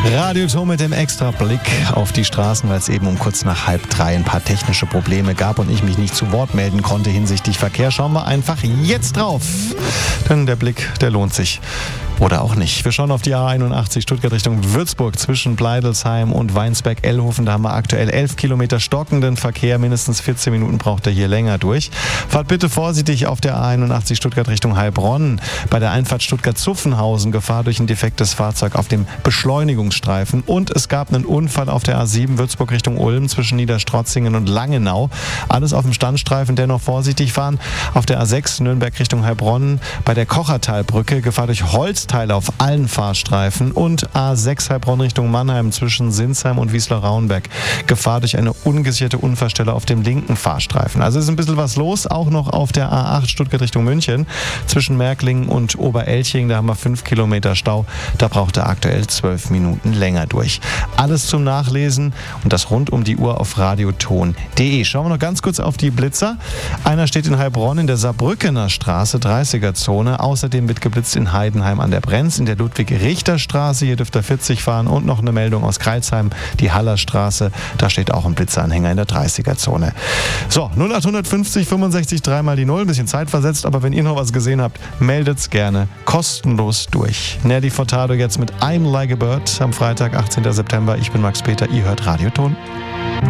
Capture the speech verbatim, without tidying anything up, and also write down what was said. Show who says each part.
Speaker 1: Radioton mit dem Extrablick auf die Straßen, weil es eben um kurz nach halb drei ein paar technische Probleme gab und ich mich nicht zu Wort melden konnte hinsichtlich Verkehr. Schauen wir einfach jetzt drauf. Denn der Blick, der lohnt sich. Oder auch nicht. Wir schauen auf die A einundachtzig Stuttgart Richtung Würzburg zwischen Bleidelsheim und Weinsberg-Ellhofen. Da haben wir aktuell elf Kilometer stockenden Verkehr. Mindestens vierzehn Minuten braucht er hier länger durch. Fahrt bitte vorsichtig auf der A einundachtzig Stuttgart Richtung Heilbronn. Bei der Einfahrt Stuttgart-Zuffenhausen Gefahr durch ein defektes Fahrzeug auf dem Beschleunigungsstreifen. Und es gab einen Unfall auf der A sieben Würzburg Richtung Ulm zwischen Niederstrotzingen und Langenau. Alles auf dem Standstreifen, dennoch vorsichtig fahren. Auf der A sechs Nürnberg Richtung Heilbronn bei der Kochertalbrücke Gefahr durch Holzteile auf allen Fahrstreifen und A sechs Heilbronn Richtung Mannheim zwischen Sinsheim und Wiesler-Rauenberg. Gefahr durch eine ungesicherte Unfallstelle auf dem linken Fahrstreifen. Also ist ein bisschen was los, auch noch auf der A acht Stuttgart Richtung München zwischen Märklingen und Oberelching. Da haben wir fünf Kilometer Stau. Da braucht er aktuell zwölf Minuten länger durch. Alles zum Nachlesen und das rund um die Uhr auf radioton punkt de. Schauen wir noch ganz kurz auf die Blitzer. Einer steht in Heilbronn in der Saarbrückener Straße, dreißiger Zone. Außerdem wird geblitzt in Heidenheim an der Brenz, in der Ludwig-Richter-Straße. Hier dürft ihr vierzig fahren. Und noch eine Meldung aus Kreilsheim, die Hallerstraße. Da steht auch ein Blitzeranhänger in der dreißiger Zone. So, null acht fünf null fünfundsechzig drei mal die null. Ein bisschen Zeit versetzt, aber wenn ihr noch was gesehen habt, meldet's gerne kostenlos durch. Nelly Furtado jetzt mit I'm Like a Bird am Freitag, achtzehnten September. Ich bin Max Peter, ihr hört Radioton.